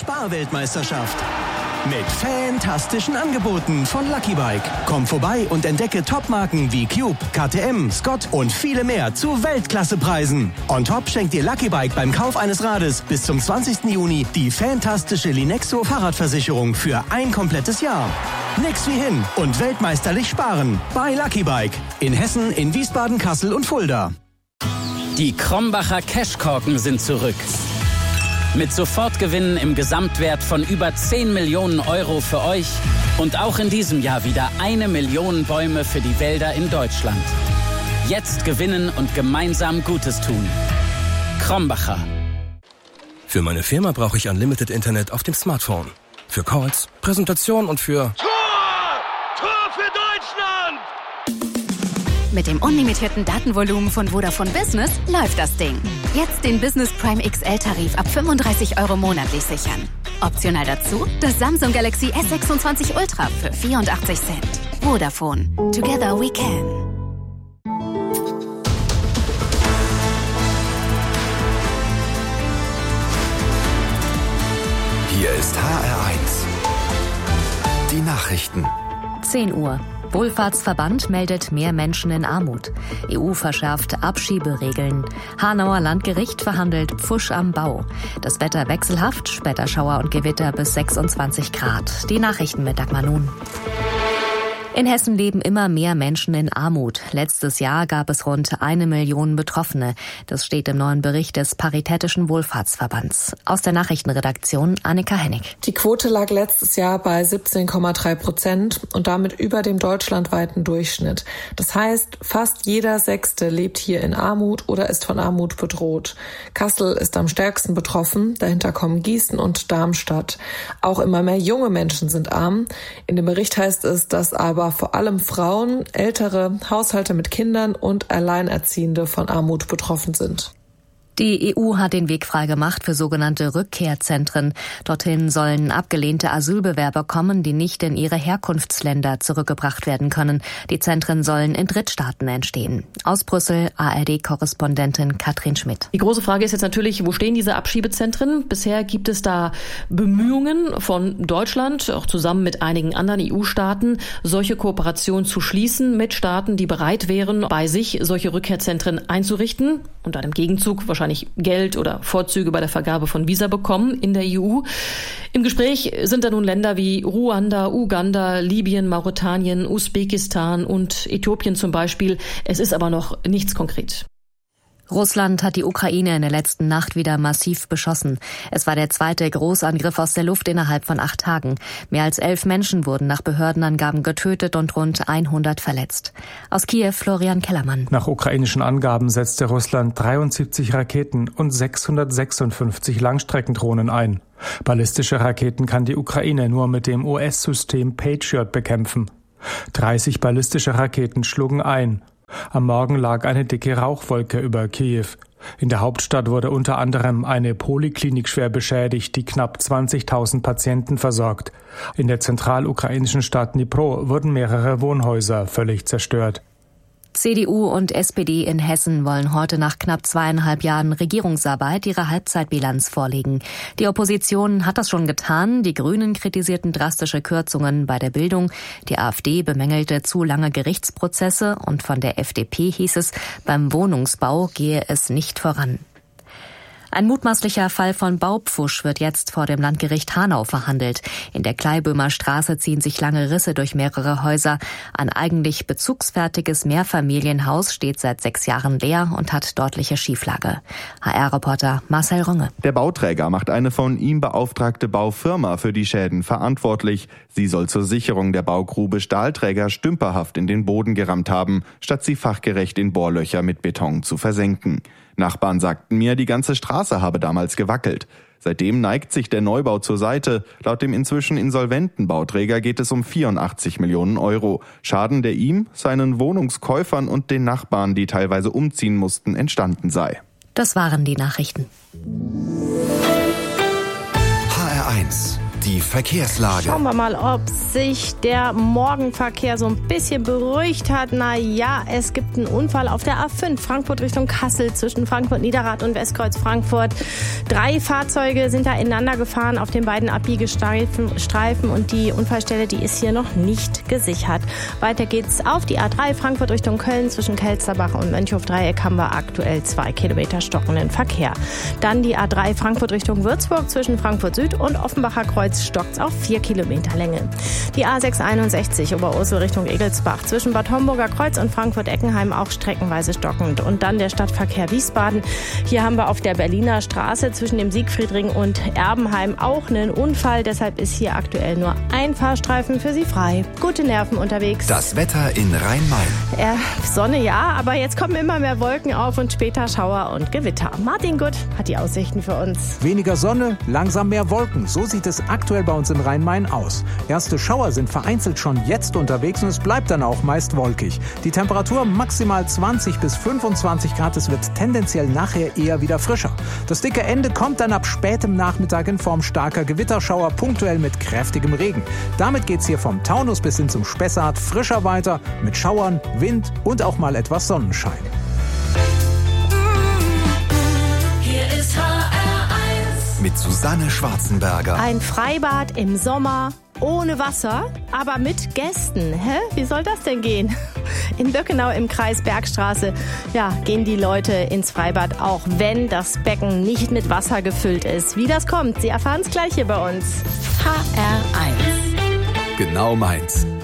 Sparweltmeisterschaft. Mit fantastischen Angeboten von Lucky Bike. Komm vorbei und entdecke Topmarken wie Cube, KTM, Scott und viele mehr zu Weltklassepreisen. On top schenkt dir Lucky Bike beim Kauf eines Rades bis zum 20. Juni die fantastische Linexo Fahrradversicherung für ein komplettes Jahr. Nix wie hin und weltmeisterlich sparen. Bei Lucky Bike. In Hessen, in Wiesbaden, Kassel und Fulda. Die Krombacher Cashkorken sind zurück. Mit Sofortgewinnen im Gesamtwert von über 10 Millionen Euro für euch und auch in diesem Jahr wieder 1 Million Bäume für die Wälder in Deutschland. Jetzt gewinnen und gemeinsam Gutes tun. Krombacher. Für meine Firma brauche ich Unlimited Internet auf dem Smartphone. Für Calls, Präsentation und für... Tor für Deutschland! Mit dem unlimitierten Datenvolumen von Vodafone Business läuft das Ding. Jetzt den Business Prime XL-Tarif ab 35 € monatlich sichern. Optional dazu das Samsung Galaxy S26 Ultra für 84 Cent. Vodafone. Together we can. Hier ist HR1. Die Nachrichten. 10 Uhr. Wohlfahrtsverband meldet mehr Menschen in Armut. EU verschärft Abschieberegeln. Hanauer Landgericht verhandelt Pfusch am Bau. Das Wetter wechselhaft, später Schauer und Gewitter bis 26 Grad. Die Nachrichten mit Dagmar Nun. In Hessen leben immer mehr Menschen in Armut. Letztes Jahr gab es rund 1 Million Betroffene. Das steht im neuen Bericht des Paritätischen Wohlfahrtsverbands. Aus der Nachrichtenredaktion Annika Hennig. Die Quote lag letztes Jahr bei 17,3% und damit über dem deutschlandweiten Durchschnitt. Das heißt, fast jeder Sechste lebt hier in Armut oder ist von Armut bedroht. Kassel ist am stärksten betroffen. Dahinter kommen Gießen und Darmstadt. Auch immer mehr junge Menschen sind arm. In dem Bericht heißt es, dass aber vor allem Frauen, ältere, Haushalte mit Kindern und Alleinerziehende von Armut betroffen sind. Die EU hat den Weg freigemacht für sogenannte Rückkehrzentren. Dorthin sollen abgelehnte Asylbewerber kommen, die nicht in ihre Herkunftsländer zurückgebracht werden können. Die Zentren sollen in Drittstaaten entstehen. Aus Brüssel ARD-Korrespondentin Katrin Schmidt. Die große Frage ist jetzt natürlich, wo stehen diese Abschiebezentren? Bisher gibt es da Bemühungen von Deutschland, auch zusammen mit einigen anderen EU-Staaten, solche Kooperationen zu schließen mit Staaten, die bereit wären, bei sich solche Rückkehrzentren einzurichten und dann im Gegenzug wahrscheinlich Geld oder Vorzüge bei der Vergabe von Visa bekommen in der EU. Im Gespräch sind da nun Länder wie Ruanda, Uganda, Libyen, Mauretanien, Usbekistan und Äthiopien zum Beispiel. Es ist aber noch nichts konkret. Russland hat die Ukraine in der letzten Nacht wieder massiv beschossen. Es war der zweite Großangriff aus der Luft innerhalb von 8 Tagen. Mehr als 11 Menschen wurden nach Behördenangaben getötet und rund 100 verletzt. Aus Kiew Florian Kellermann. Nach ukrainischen Angaben setzte Russland 73 Raketen und 656 Langstreckendrohnen ein. Ballistische Raketen kann die Ukraine nur mit dem US-System Patriot bekämpfen. 30 ballistische Raketen schlugen ein. Am Morgen lag eine dicke Rauchwolke über Kiew. In der Hauptstadt wurde unter anderem eine Poliklinik schwer beschädigt, die knapp 20.000 Patienten versorgt. In der zentralukrainischen Stadt Dnipro wurden mehrere Wohnhäuser völlig zerstört. CDU und SPD in Hessen wollen heute nach knapp 2,5 Jahren Regierungsarbeit ihre Halbzeitbilanz vorlegen. Die Opposition hat das schon getan. Die Grünen kritisierten drastische Kürzungen bei der Bildung. Die AfD bemängelte zu lange Gerichtsprozesse und von der FDP hieß es, beim Wohnungsbau gehe es nicht voran. Ein mutmaßlicher Fall von Baupfusch wird jetzt vor dem Landgericht Hanau verhandelt. In der Kleiböhmer Straße ziehen sich lange Risse durch mehrere Häuser. Ein eigentlich bezugsfertiges Mehrfamilienhaus steht seit 6 Jahren leer und hat deutliche Schieflage. HR-Reporter Marcel Runge. Der Bauträger macht eine von ihm beauftragte Baufirma für die Schäden verantwortlich. Sie soll zur Sicherung der Baugrube Stahlträger stümperhaft in den Boden gerammt haben, statt sie fachgerecht in Bohrlöcher mit Beton zu versenken. Nachbarn sagten mir, die ganze Straße habe damals gewackelt. Seitdem neigt sich der Neubau zur Seite. Laut dem inzwischen insolventen Bauträger geht es um 84 Millionen Euro. Schaden, der ihm, seinen Wohnungskäufern und den Nachbarn, die teilweise umziehen mussten, entstanden sei. Das waren die Nachrichten. HR1 Die Verkehrslage. Schauen wir mal, ob sich der Morgenverkehr so ein bisschen beruhigt hat. Na ja, es gibt einen Unfall auf der A5 Frankfurt Richtung Kassel zwischen Frankfurt-Niederrad und Westkreuz Frankfurt. 3 Fahrzeuge sind da ineinander gefahren auf den beiden Abbiegestreifen und die Unfallstelle, die ist hier noch nicht gesichert. Weiter geht's auf die A3 Frankfurt Richtung Köln zwischen Kelsterbach und Mönchhof-Dreieck haben wir aktuell 2 Kilometer stockenden Verkehr. Dann die A3 Frankfurt Richtung Würzburg zwischen Frankfurt Süd und Offenbacher Kreuz stockt's auf 4 Kilometer Länge. Die A661 Oberursel Richtung Egelsbach zwischen Bad Homburger Kreuz und Frankfurt-Eckenheim auch streckenweise stockend. Und dann der Stadtverkehr Wiesbaden. Hier haben wir auf der Berliner Straße zwischen dem Siegfriedring und Erbenheim auch einen Unfall. Deshalb ist hier aktuell nur ein Fahrstreifen für Sie frei. Gute Nerven unterwegs. Das Wetter in Rhein-Main. Sonne ja, aber jetzt kommen immer mehr Wolken auf und später Schauer und Gewitter. Martin Gutt hat die Aussichten für uns. Weniger Sonne, langsam mehr Wolken. So sieht es aktuell bei uns in Rhein-Main aus. Erste Schauer sind vereinzelt schon jetzt unterwegs und es bleibt dann auch meist wolkig. Die Temperatur maximal 20 bis 25 Grad. Es wird tendenziell nachher eher wieder frischer. Das dicke Ende kommt dann ab spätem Nachmittag in Form starker Gewitterschauer, punktuell mit kräftigem Regen. Damit geht's hier vom Taunus bis hin zum Spessart frischer weiter mit Schauern, Wind und auch mal etwas Sonnenschein. Hier ist HR1 mit Susanne Schwarzenberger. Ein Freibad im Sommer ohne Wasser, aber mit Gästen. Wie soll das denn gehen? In Böckenau im Kreis Bergstraße gehen die Leute ins Freibad, auch wenn das Becken nicht mit Wasser gefüllt ist. Wie das kommt, Sie erfahren es gleich hier bei uns. HR1. Genau meins.